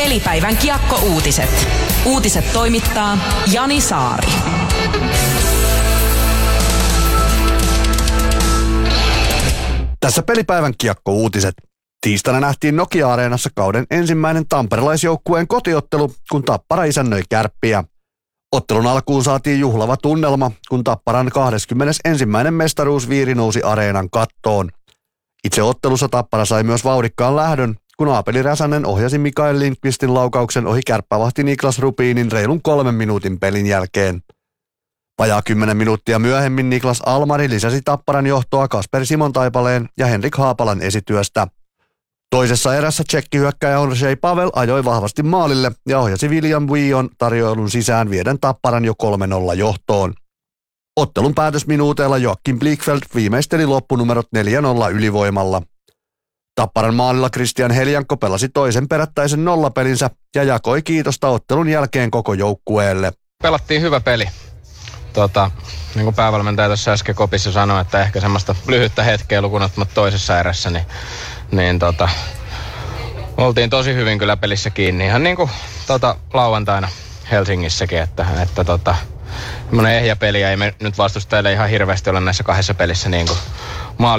Pelipäivän Kiekko-uutiset. Uutiset toimittaa Jani Saari. Tässä Pelipäivän Kiekko-uutiset. Tiistaina nähtiin Nokia-areenassa kauden ensimmäinen tamperelaisjoukkueen kotiottelu, kun Tappara isännöi Kärppiä. Ottelun alkuun saatiin juhlava tunnelma, kun Tapparan 21. mestaruusviiri nousi areenan kattoon. Itse ottelussa Tappara sai myös vauhdikkaan lähdön, kun Aapeli Räsänen ohjasi Mikael Lindqvistin laukauksen ohi kärppävahti Niklas Rubinin reilun 3 minuutin pelin jälkeen. Vajaa 10 minuuttia myöhemmin Niklas Almari lisäsi Tapparan johtoa Kasper Simon-Taipaleen ja Henrik Haapalan esityöstä. Toisessa erässä tsekkihyökkäjä Ondřej Pavel ajoi vahvasti maalille ja ohjasi William Buillon tarjoilun sisään vieden Tapparan jo 3-0 johtoon. Ottelun päätösminuuteilla Joakim Blichfeldt viimeisteli loppunumerot 4-0 ylivoimalla. Tapparan maalilla Christian Helianko pelasi toisen perättäisen nollapelinsä ja jakoi kiitosta ottelun jälkeen koko joukkueelle. Pelattiin hyvä peli. Niin kuin päävalmentaja tuossa äsken kopissa sanoi, että ehkä semmoista lyhyttä hetkeä lukunottamatta toisessa erässä, niin oltiin tosi hyvin kyllä pelissä kiinni. Ihan niin kuin lauantaina Helsingissäkin, että semmoinen ehjä peli ei me nyt vastustajille ihan hirveästi ole näissä kahdessa pelissä niin kuin